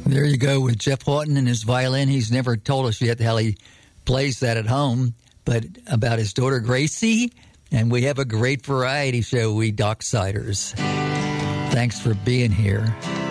There you go with Jeff Houghton and his violin. He's never told us yet how he plays that at home, but about his daughter Gracie. And we have a great variety show, we Docksiders. Thanks for being here.